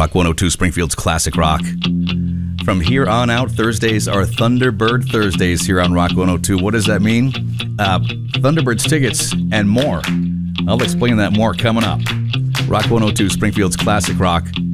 Rock 102, Springfield's classic rock. From here on out, Thursdays are Thunderbird Thursdays here on Rock 102. What does that mean? Thunderbirds tickets and more. I'll explain that more coming up. Rock 102, Springfield's classic rock.